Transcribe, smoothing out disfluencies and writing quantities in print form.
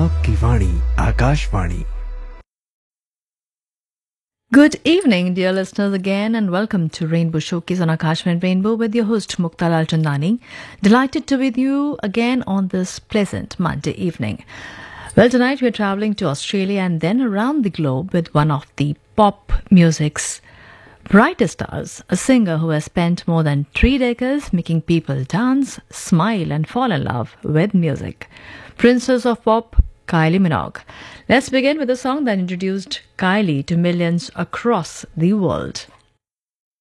आपकी वाणी Akashvani. Good evening, dear listeners, again, and welcome to Rainbow Showcase on Akashman Rainbow with your host Mukta Lal Chandani. Delighted to be with you again on this pleasant Monday evening. Well, tonight we're traveling to Australia and then around the globe with one of the pop music's brightest stars, a singer who has spent more than 3 decades making people dance, smile, and fall in love with music. Princess of Pop, Kylie Minogue. Let's begin with a song that introduced Kylie to millions across the world.